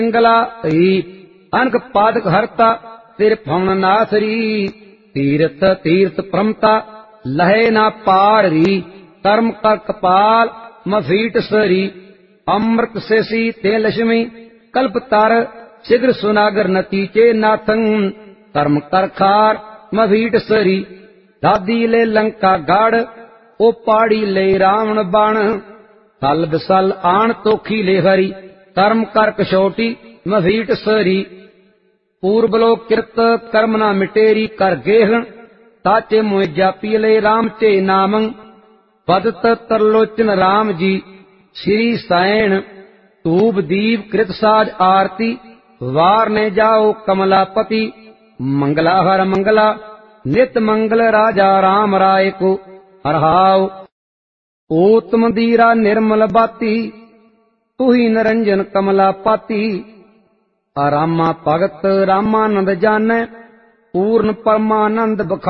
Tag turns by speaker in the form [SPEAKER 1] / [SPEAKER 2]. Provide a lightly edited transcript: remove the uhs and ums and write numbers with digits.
[SPEAKER 1] मंगला अनक पादक हरता तिर फौन नासरी तीर्थ तीर्थ प्रमता लहे ना पार री कर्म कर कपाल मफीट सरी अमृत सेसी ते लक्ष्मी कल्प तर शीघ्र सुनागर नतीचे नाथं कर्म कर खार मफीट सरी दादी ले लंका गाड़ ओ पाड़ी ले रावण बण कल बिसल आण तोखी ले हरी कर्म कर कशोटी मफीट सरी पूर्वलो किरत कर्म ना मिटेरी कर गेहण ताचे मोह जापी ले राम ते नामं पदत तरलोचन राम जी श्री सैन धूप दीप कृत साज आरती वार ने जाओ कमलापति मंगला हर मंगला नित मंगल राजा राम राय को हरहाओ ओतम दीरा निर्मल बाती तुही निरंजन कमलापति रामा भगत रामानंद जानै पूर्ण परमानंद